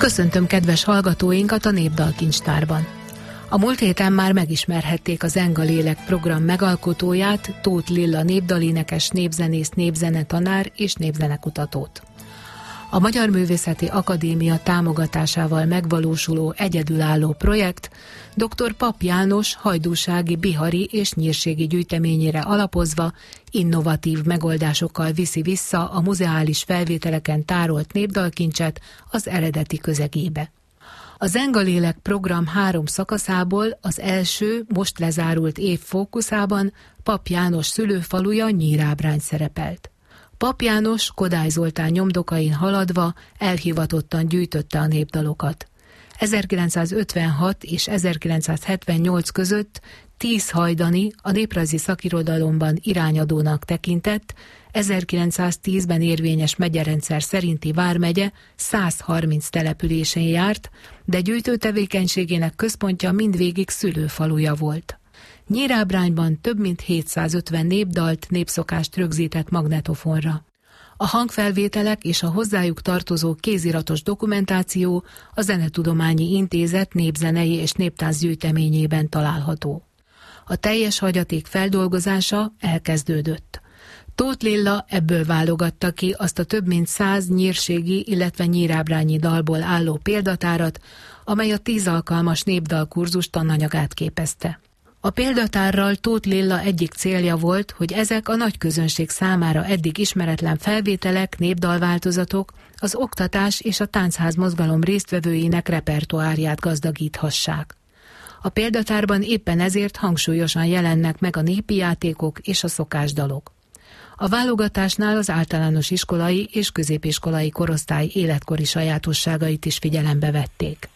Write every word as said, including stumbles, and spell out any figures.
Köszöntöm kedves hallgatóinkat a Népdalkincstárban. A múlt héten már megismerhették a Zeng a lélek program megalkotóját, Tóth Lilla népdalénekes, népzenész, népzenetanár és népzenekutatót. A Magyar Művészeti Akadémia támogatásával megvalósuló egyedülálló projekt dr. Papp János hajdúsági, bihari és nyírségi gyűjteményére alapozva innovatív megoldásokkal viszi vissza a muzeális felvételeken tárolt népdalkincset az eredeti közegébe. A Zeng a lélek program három szakaszából az első, most lezárult év fókuszában Papp János szülőfaluja Nyírábrány szerepelt. Papp János Kodály Zoltán nyomdokain haladva elhivatottan gyűjtötte a népdalokat. ezerkilencszázötvenhat és ezerkilencszázhetvennyolc között tíz hajdani, a néprajzi szakirodalomban irányadónak tekintett, ezerkilencszáztízben érvényes megyerendszer szerinti vármegye száz harminc településén járt, de gyűjtő tevékenységének központja mindvégig szülőfaluja volt. Nyírábrányban több mint hétszázötven népdalt, népszokást rögzített magnetofonra. A hangfelvételek és a hozzájuk tartozó kéziratos dokumentáció a Zenetudományi Intézet népzenei és néptánc gyűjteményében található. A teljes hagyaték feldolgozása elkezdődött. Tóth Lilla ebből válogatta ki azt a több mint száz nyírségi, illetve nyírábrányi dalból álló példatárat, amely a tíz alkalmas népdalkurzus tananyagát képezte. A példatárral Tóth Lilla egyik célja volt, hogy ezek a nagy közönség számára eddig ismeretlen felvételek, népdalváltozatok az oktatás és a táncház mozgalom résztvevőinek repertoárját gazdagíthassák. A példatárban éppen ezért hangsúlyosan jelennek meg a népi játékok és a szokásdalok. A válogatásnál az általános iskolai és középiskolai korosztály életkori sajátosságait is figyelembe vették.